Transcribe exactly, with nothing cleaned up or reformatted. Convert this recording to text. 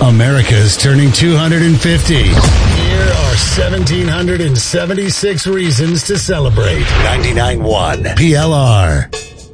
America's turning two hundred fifty. Here are one thousand seven hundred seventy-six reasons to celebrate. ninety-nine point one P L R.